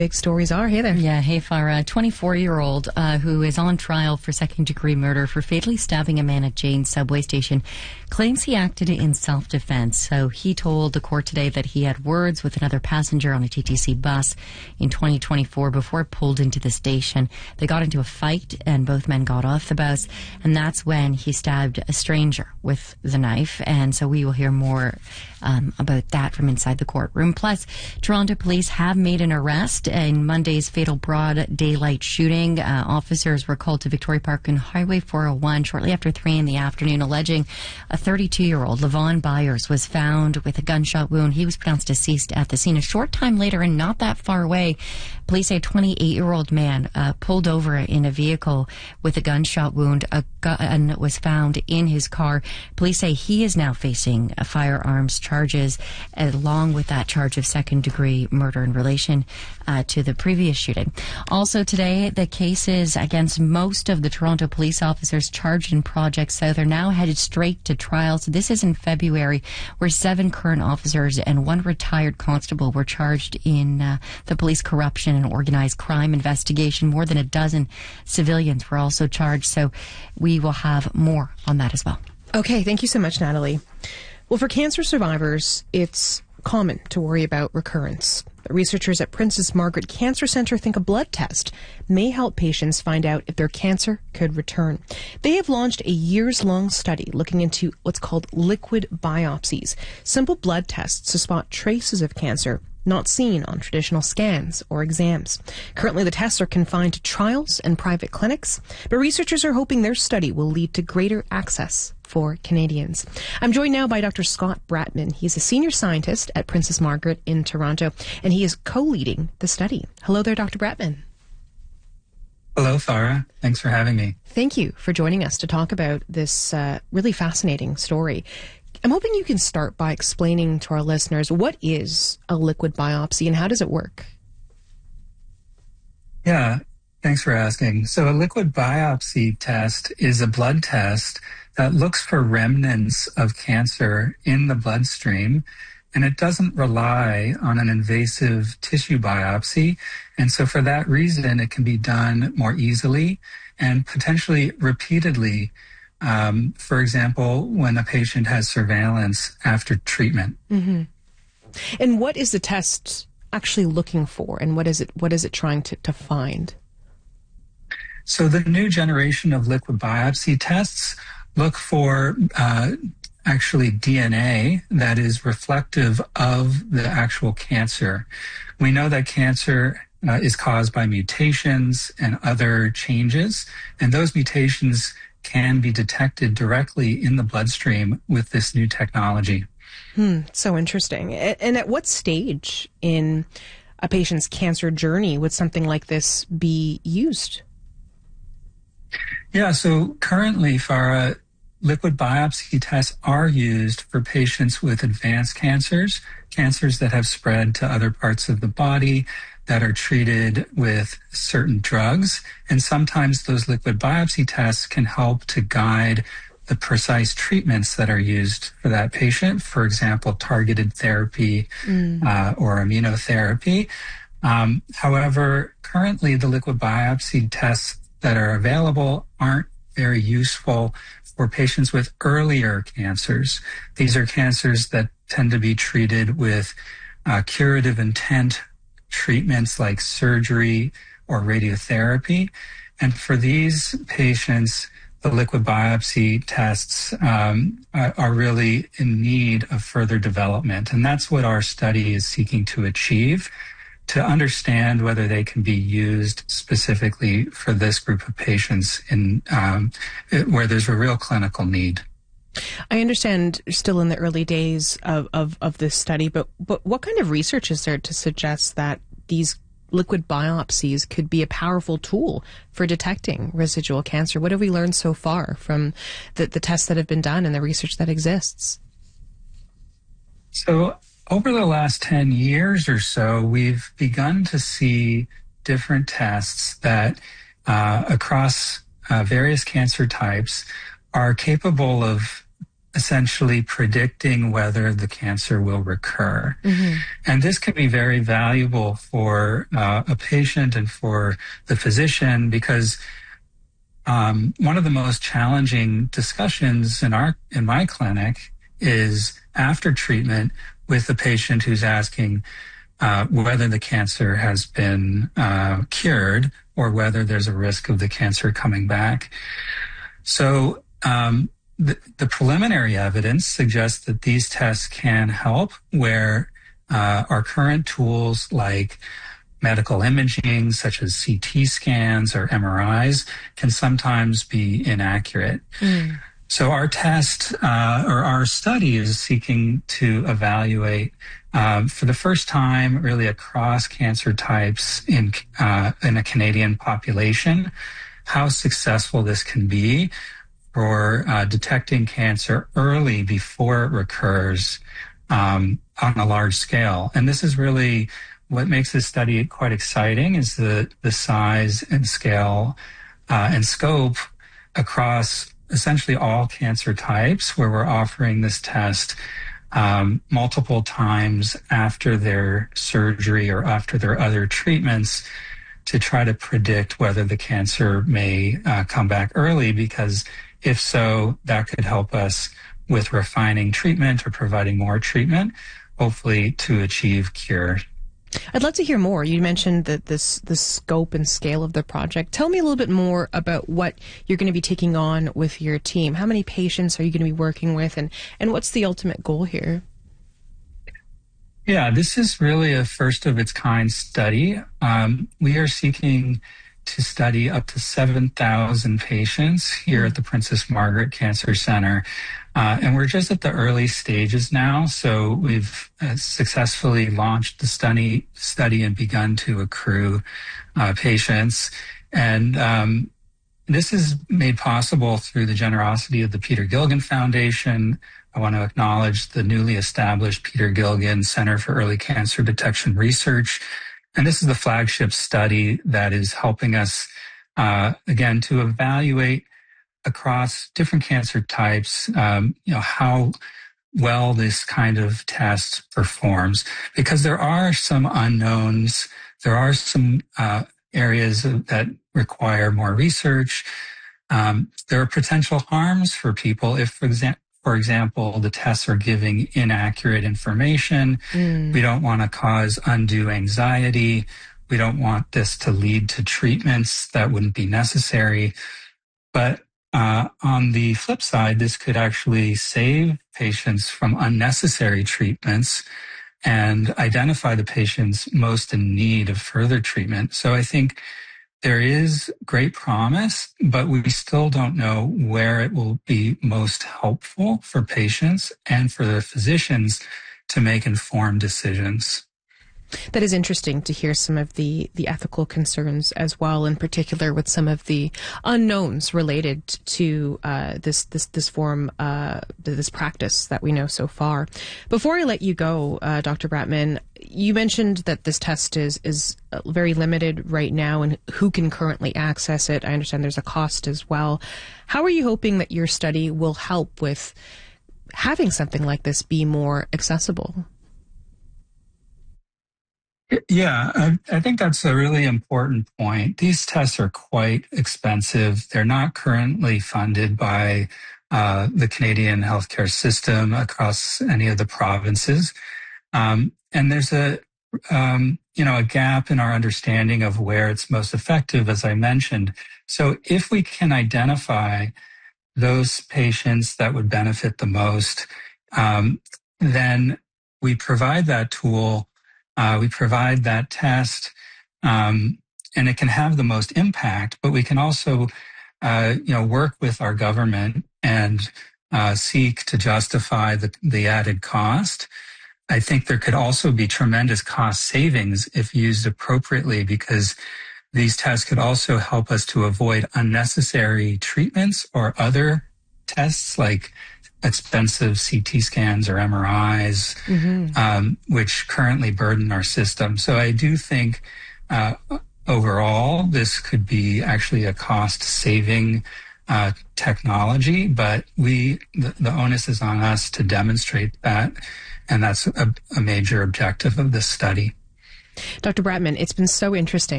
big stories are. Hey there. Yeah, hey Farah. 24-year-old who is on trial for second-degree murder for fatally stabbing a man at Jane's subway station claims he acted in self-defense. So he told the court today that he had words with another passenger on a TTC bus in 2024 before it pulled into the station. They got into a fight and both men got off the bus, and that's when he stabbed a stranger with the knife. And so we will hear more about that from inside the courtroom. Plus, Toronto police have made an arrest in Monday's fatal broad daylight shooting. Officers were called to Victoria Park and Highway 401 shortly after 3 in the afternoon, alleging a 32-year-old, Levon Byers, was found with a gunshot wound. He was pronounced deceased at the scene. A short time later, and not that far away, police say a 28-year-old man pulled over in a vehicle with a gunshot wound. A gun was found in his car. Police say he is now facing firearms charges, along with that charge of second-degree murder in relation to the previous shooting. Also today, the cases against most of the Toronto police officers charged in Project South are now headed straight to trial. So this is in February, where 7 current officers and 1 retired constable were charged in the police corruption and organized crime investigation. More than a dozen civilians were also charged. So we will have more on that as well. Okay, thank you so much, Natalie. Well, for cancer survivors, it's common to worry about recurrence. But researchers at Princess Margaret Cancer Centre think a blood test may help patients find out if their cancer could return. They have launched a years-long study looking into what's called liquid biopsies, simple blood tests to spot traces of cancer not seen on traditional scans or exams. Currently, the tests are confined to trials and private clinics, but researchers are hoping their study will lead to greater access for Canadians. I'm joined now by Dr. Scott Bratman. He's a senior scientist at Princess Margaret in Toronto, and he is co-leading the study. Hello there, Dr. Bratman. Hello, Farah. Thanks for having me. Thank you for joining us to talk about this really fascinating story. I'm hoping you can start by explaining to our listeners, what is a liquid biopsy and how does it work? Yeah, thanks for asking. So a liquid biopsy test is a blood test that looks for remnants of cancer in the bloodstream, and it doesn't rely on an invasive tissue biopsy. And so for that reason, it can be done more easily and potentially repeatedly. For example, when a patient has surveillance after treatment. Mm-hmm. And what is the test actually looking for, and what is it trying to find? So the new generation of liquid biopsy tests look for actually DNA that is reflective of the actual cancer. We know that cancer is caused by mutations and other changes, and those mutations can be detected directly in the bloodstream with this new technology. So interesting. And at what stage in a patient's cancer journey would something like this be used? Yeah, so currently, Farah, liquid biopsy tests are used for patients with advanced cancers, cancers that have spread to other parts of the body, that are treated with certain drugs. And sometimes those liquid biopsy tests can help to guide the precise treatments that are used for that patient. For example, targeted therapy or immunotherapy. However, currently the liquid biopsy tests that are available aren't very useful for patients with earlier cancers. These are cancers that tend to be treated with curative intent treatments like surgery or radiotherapy. And for these patients, the liquid biopsy tests are really in need of further development. And that's what our study is seeking to achieve, to understand whether they can be used specifically for this group of patients in where there's a real clinical need. I understand you're still in the early days of this study, but what kind of research is there to suggest that these liquid biopsies could be a powerful tool for detecting residual cancer? What have we learned so far from the tests that have been done and the research that exists? So over the last 10 years or so, we've begun to see different tests that across various cancer types are capable of essentially predicting whether the cancer will recur. And this can be very valuable for a patient and for the physician, because one of the most challenging discussions in my clinic is after treatment with the patient who's asking whether the cancer has been cured or whether there's a risk of the cancer coming back. So the preliminary evidence suggests that these tests can help where our current tools like medical imaging, such as CT scans or MRIs, can sometimes be inaccurate. So our test or our study is seeking to evaluate for the first time really across cancer types in a Canadian population, how successful this can be for detecting cancer early before it recurs on a large scale. And this is really what makes this study quite exciting, is the size and scale and scope across essentially all cancer types, where we're offering this test multiple times after their surgery or after their other treatments to try to predict whether the cancer may come back early, because if so, that could help us with refining treatment or providing more treatment, hopefully to achieve cure. I'd love to hear more. You mentioned that the scope and scale of the project. Tell me a little bit more about what you're going to be taking on with your team. How many patients are you going to be working with, and what's the ultimate goal here? Yeah, this is really a first of its kind study. We are seeking to study up to 7,000 patients here at the Princess Margaret Cancer Center. And we're just at the early stages now. So we've successfully launched the study and begun to accrue patients. And this is made possible through the generosity of the Peter Gilligan Foundation. I want to acknowledge the newly established Peter Gilligan Center for Early Cancer Detection Research. And this is the flagship study that is helping us, again, to evaluate across different cancer types, how well this kind of test performs. Because there are some unknowns, there are some areas that require more research. There are potential harms for people if, for example, the tests are giving inaccurate information. We don't want to cause undue anxiety. We don't want this to lead to treatments that wouldn't be necessary. But on the flip side, this could actually save patients from unnecessary treatments and identify the patients most in need of further treatment. So I think there is great promise, but we still don't know where it will be most helpful for patients and for the physicians to make informed decisions. That is interesting to hear some of the ethical concerns as well, in particular with some of the unknowns related to this form, this practice that we know so far. Before I let you go, Dr. Bratman, you mentioned that this test is very limited right now and who can currently access it. I understand there's a cost as well. How are you hoping that your study will help with having something like this be more accessible? Yeah, I think that's a really important point. These tests are quite expensive. They're not currently funded by the Canadian healthcare system across any of the provinces. And there's a gap in our understanding of where it's most effective, as I mentioned. So if we can identify those patients that would benefit the most, then we provide that tool. We provide that test, and it can have the most impact, but we can also, work with our government and seek to justify the added cost. I think there could also be tremendous cost savings if used appropriately, because these tests could also help us to avoid unnecessary treatments or other tests like expensive CT scans or MRIs, which currently burden our system. So I do think overall, this could be actually a cost-saving technology, but the onus is on us to demonstrate that, and that's a major objective of this study. Dr. Bratman, it's been so interesting.